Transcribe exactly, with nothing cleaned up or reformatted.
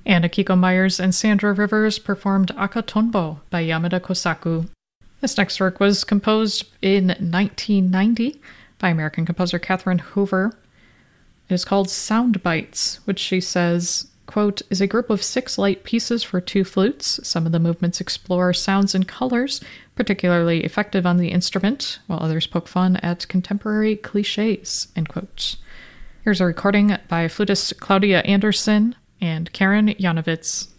And Akiko Myers and Sandra Rivers performed Akatonbo by Yamada Kosaku. This next work was composed in nineteen ninety by American composer Catherine Hoover. It is called Sound Bites, which she says, quote, is a group of six light pieces for two flutes. Some of the movements explore sounds and colors, particularly effective on the instrument, while others poke fun at contemporary cliches, end quote. Here's a recording by flutist Claudia Anderson and Karen Janovitz.